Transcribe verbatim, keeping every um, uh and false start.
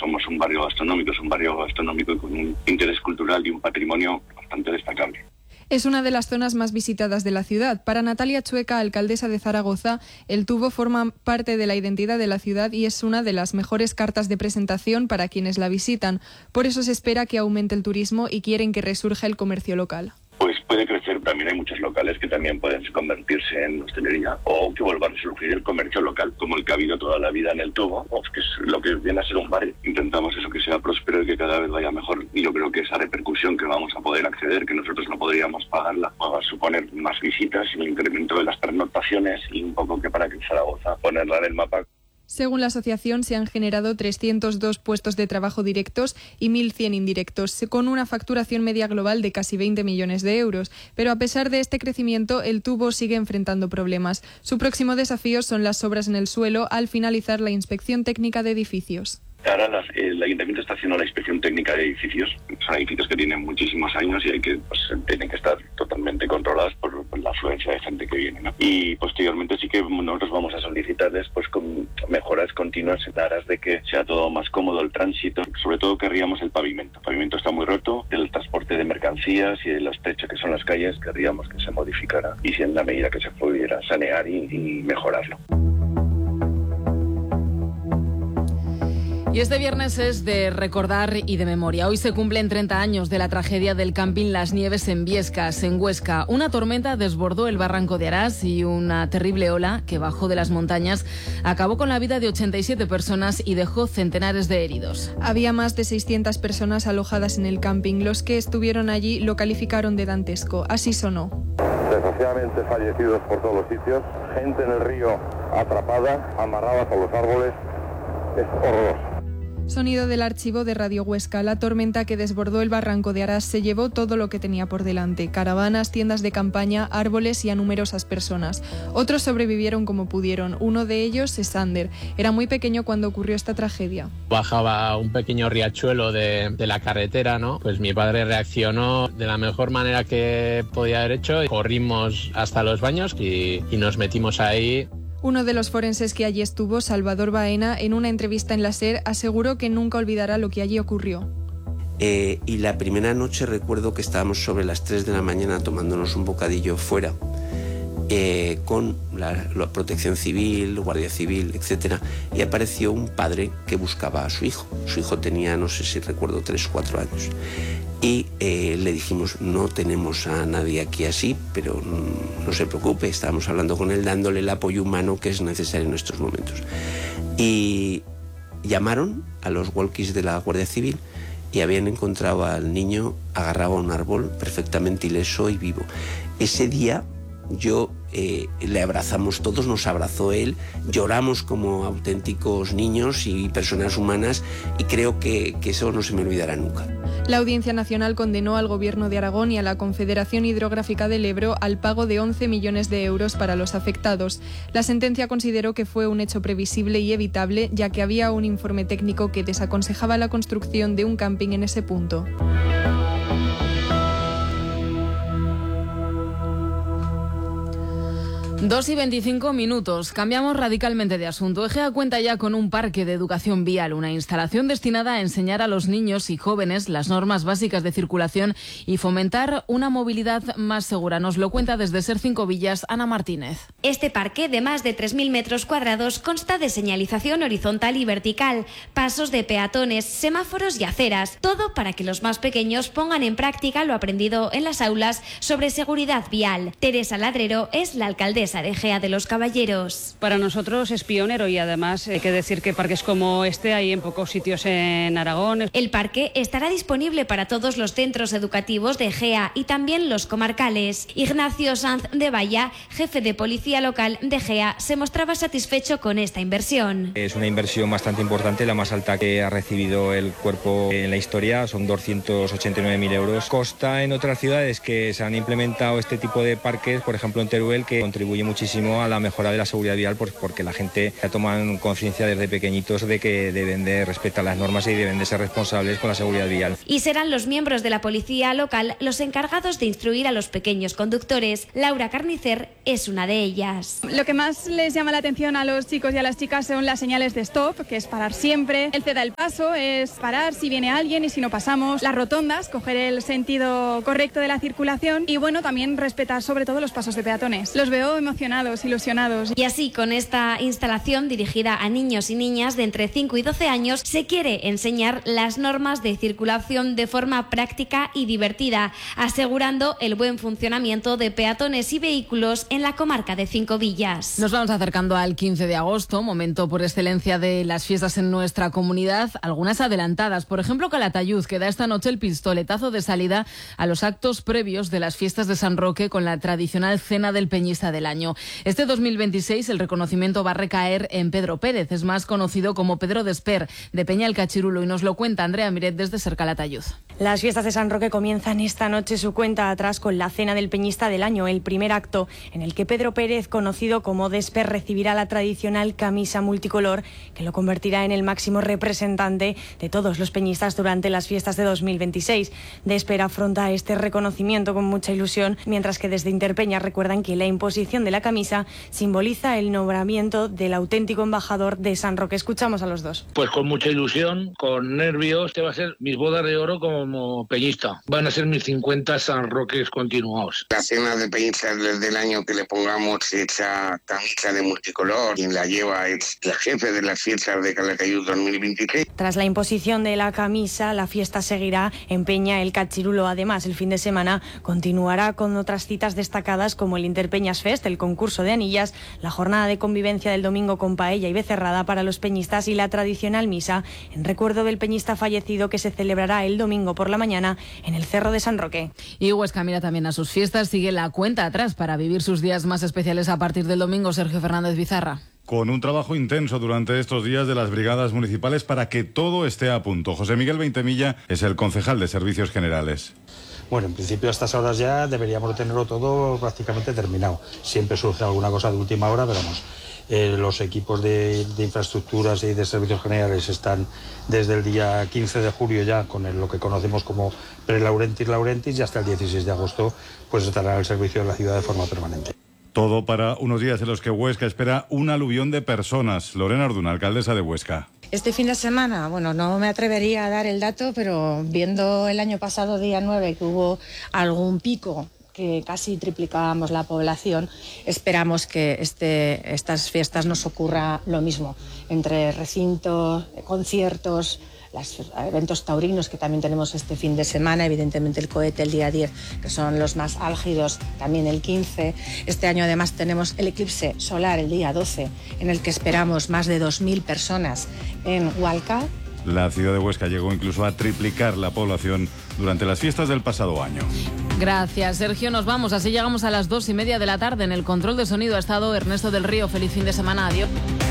somos un barrio gastronómico, es un barrio gastronómico con un interés cultural y un patrimonio bastante destacable. Es una de las zonas más visitadas de la ciudad. Para Natalia Chueca, alcaldesa de Zaragoza, el Tubo forma parte de la identidad de la ciudad y es una de las mejores cartas de presentación para quienes la visitan. Por eso se espera que aumente el turismo y quieren que resurja el comercio local. Pues puede crecer, también hay muchos locales que también pueden convertirse en hostelería o que vuelva a resurgir el comercio local, como el que ha habido toda la vida en el Tubo, que es lo que viene a ser un barrio. Intentamos eso, que sea próspero y que cada vez vaya mejor, y yo creo que esa repercusión que vamos a poder acceder, que nosotros no podríamos pagarla, va a suponer más visitas y un incremento de las pernoctaciones y un poco que para que Zaragoza ponerla en el mapa. Según la asociación, se han generado trescientos dos puestos de trabajo directos y mil cien indirectos, con una facturación media global de casi veinte millones de euros. Pero a pesar de este crecimiento, el Tubo sigue enfrentando problemas. Su próximo desafío son las obras en el suelo al finalizar la inspección técnica de edificios. Ahora las, el Ayuntamiento está haciendo la inspección técnica de edificios. Son edificios que tienen muchísimos años y hay que, pues, tienen que estar totalmente controlados por, por la afluencia de gente que viene, ¿no? Y posteriormente sí que nosotros vamos a solicitarles pues, con mejoras continuas en aras de que sea todo más cómodo el tránsito. Sobre todo querríamos el pavimento. El pavimento está muy roto, el transporte de mercancías y el estrecho que son las calles querríamos que se modificara y si en la medida que se pudiera sanear y, y mejorarlo. Y este viernes es de recordar y de memoria. Hoy se cumplen treinta años de la tragedia del camping Las Nieves en Viescas, en Huesca. Una tormenta desbordó el barranco de Arás y una terrible ola que bajó de las montañas acabó con la vida de ochenta y siete personas y dejó centenares de heridos. Había más de seiscientas personas alojadas en el camping. Los que estuvieron allí lo calificaron de dantesco. Así sonó. Desgraciadamente fallecidos por todos los sitios, gente en el río atrapada, amarradas a los árboles. Es horroroso. Sonido del archivo de Radio Huesca. La tormenta que desbordó el barranco de Arás se llevó todo lo que tenía por delante: caravanas, tiendas de campaña, árboles y a numerosas personas. Otros sobrevivieron como pudieron. Uno de ellos es Ander. Era muy pequeño cuando ocurrió esta tragedia. Bajaba un pequeño riachuelo de, de la carretera, ¿no? Pues mi padre reaccionó de la mejor manera que podía haber hecho. Corrimos hasta los baños y, y nos metimos ahí. Uno de los forenses que allí estuvo, Salvador Baena, en una entrevista en la SER, aseguró que nunca olvidará lo que allí ocurrió. Eh, y la primera noche recuerdo que estábamos sobre las tres de la mañana tomándonos un bocadillo fuera, eh, con la, la protección civil, guardia civil, etcétera, y apareció un padre que buscaba a su hijo. Su hijo tenía, no sé si recuerdo, tres o cuatro años. Y eh, le dijimos, no tenemos a nadie aquí así, pero no se preocupe, estábamos hablando con él, dándole el apoyo humano que es necesario en estos momentos. Y llamaron a los walkies de la Guardia Civil y habían encontrado al niño agarrado a un árbol perfectamente ileso y vivo. Ese día yo eh, le abrazamos todos, nos abrazó él, lloramos como auténticos niños y personas humanas y creo que, que eso no se me olvidará nunca. La Audiencia Nacional condenó al Gobierno de Aragón y a la Confederación Hidrográfica del Ebro al pago de once millones de euros para los afectados. La sentencia consideró que fue un hecho previsible y evitable, ya que había un informe técnico que desaconsejaba la construcción de un camping en ese punto. Dos y veinticinco minutos. Cambiamos radicalmente de asunto. Egea cuenta ya con un parque de educación vial, una instalación destinada a enseñar a los niños y jóvenes las normas básicas de circulación y fomentar una movilidad más segura. Nos lo cuenta desde Ser Cinco Villas Ana Martínez. Este parque de más de tres mil metros cuadrados consta de señalización horizontal y vertical, pasos de peatones, semáforos y aceras. Todo para que los más pequeños pongan en práctica lo aprendido en las aulas sobre seguridad vial. Teresa Ladrero es la alcaldesa de Egea de los Caballeros. Para nosotros es pionero y además hay que decir que parques como este hay en pocos sitios en Aragón. El parque estará disponible para todos los centros educativos de Egea y también los comarcales. Ignacio Sanz de Valla, jefe de policía local de Egea, se mostraba satisfecho con esta inversión. Es una inversión bastante importante, la más alta que ha recibido el cuerpo en la historia, son doscientos ochenta y nueve mil euros. Consta en otras ciudades que se han implementado este tipo de parques, por ejemplo en Teruel, que contribuye contribuye muchísimo a la mejora de la seguridad vial, pues porque la gente ya toman conciencia desde pequeñitos de que deben de respetar las normas y deben de ser responsables con la seguridad vial. Y serán los miembros de la policía local los encargados de instruir a los pequeños conductores. Laura Carnicer es una de ellas. Lo que más les llama la atención a los chicos y a las chicas son las señales de stop, que es parar siempre. El ceda el paso es parar si viene alguien y si no pasamos. Las rotondas, coger el sentido correcto de la circulación y bueno, también respetar sobre todo los pasos de peatones. Los veo emocionados, ilusionados. Y así, con esta instalación dirigida a niños y niñas de entre cinco y doce años, se quiere enseñar las normas de circulación de forma práctica y divertida, asegurando el buen funcionamiento de peatones y vehículos en la comarca de Cinco Villas. Nos vamos acercando al quince de agosto, momento por excelencia de las fiestas en nuestra comunidad, algunas adelantadas. Por ejemplo, Calatayud, que da esta noche el pistoletazo de salida a los actos previos de las fiestas de San Roque con la tradicional cena del peñista del año. Este dos mil veintiséis el reconocimiento va a recaer en Pedro Pérez, es más conocido como Pedro Desper, de Peña el Cachirulo, y nos lo cuenta Andrea Miret desde Ser Calatayud. Las fiestas de San Roque comienzan esta noche su cuenta atrás con la cena del peñista del año, el primer acto en el que Pedro Pérez, conocido como Desper, recibirá la tradicional camisa multicolor que lo convertirá en el máximo representante de todos los peñistas durante las fiestas de dos mil veintiséis. Desper afronta este reconocimiento con mucha ilusión, mientras que desde Interpeña recuerdan que la imposición de la camisa simboliza el nombramiento del auténtico embajador de San Roque. Escuchamos a los dos. Pues con mucha ilusión, con nervios. Este va a ser mis bodas de oro como peñista. Van a ser mis cincuenta San Roques continuados. La cena de peñistas desde el año que le pongamos esa camisa de multicolor, quien la lleva es el jefe de las fiestas de Calatayud dos mil veintiséis. Tras la imposición de la camisa, la fiesta seguirá en Peña el Cachirulo. Además, el fin de semana continuará con otras citas destacadas como el Interpeñas Fest, el concurso de anillas, la jornada de convivencia del domingo con paella y becerrada para los peñistas y la tradicional misa en recuerdo del peñista fallecido, que se celebrará el domingo por la mañana en el Cerro de San Roque. Y Huesca mira también a sus fiestas, sigue la cuenta atrás para vivir sus días más especiales a partir del domingo. Sergio Fernández Bizarra. Con un trabajo intenso durante estos días de las brigadas municipales para que todo esté a punto. José Miguel Veintemilla es el concejal de Servicios Generales. Bueno, en principio a estas horas ya deberíamos tenerlo todo prácticamente terminado. Siempre surge alguna cosa de última hora, pero vamos, eh, los equipos de, de infraestructuras y de servicios generales están desde el día quince de julio ya con el, lo que conocemos como pre-Laurentis Laurentis, y hasta el dieciséis de agosto pues estará al servicio de la ciudad de forma permanente. Todo para unos días en los que Huesca espera un aluvión de personas. Lorena Orduna, alcaldesa de Huesca. Este fin de semana, bueno, no me atrevería a dar el dato, pero viendo el año pasado, día nueve, que hubo algún pico, que casi triplicábamos la población, esperamos que este, estas fiestas nos ocurra lo mismo, entre recintos, conciertos, los eventos taurinos que también tenemos este fin de semana, evidentemente el cohete el día diez, que son los más álgidos, también el quince. Este año además tenemos el eclipse solar el día doce, en el que esperamos más de dos mil personas en Hualca. La ciudad de Huesca llegó incluso a triplicar la población durante las fiestas del pasado año. Gracias, Sergio. Nos vamos. Así llegamos a las dos y media de la tarde. En el control de sonido ha estado Ernesto del Río. Feliz fin de semana. Adiós.